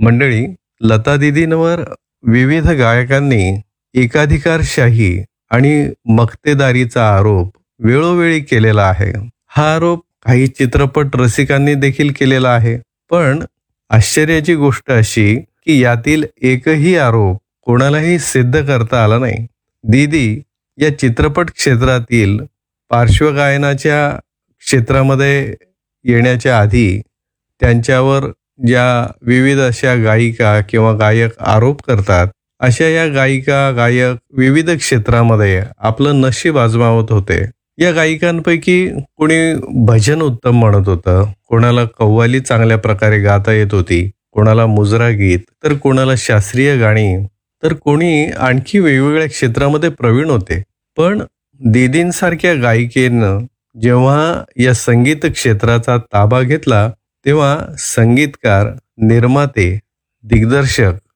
मंडळी, लता दीदींवर विविध गायकांनी एकाधिकारशाही आणि मक्तेदारीचा आरोप वेळोवेळी केलेला आहे. हा आरोप काही चित्रपट रसिकांनी देखील केलेला आहे. पण आश्चर्याची गोष्ट अशी की यातील एकही आरोप कोणालाही सिद्ध करता आला नाही. दीदी या चित्रपट क्षेत्रातील पार्श्वगायनाच्या क्षेत्रामध्ये येण्याच्या आधी त्यांच्यावर ज्या विविध अशा गायिका किंवा गायक आरोप करतात, अशा या गायिका गायक विविध क्षेत्रामध्ये आपलं नशीब आजमावत होते. या गायिकांपैकी कोणी भजन उत्तम म्हणत होतं, कोणाला कव्वाली चांगल्या प्रकारे गाता येत होती, कोणाला मुजरा गीत, तर कोणाला शास्त्रीय गाणी, तर कोणी आणखी वेगवेगळ्या क्षेत्रामध्ये प्रवीण होते. पण दीदींसारख्या गायिकेनं जेव्हा या संगीत क्षेत्राचा ताबा घेतला, तेव्हा संगीतकार, निर्माते, दिग्दर्शक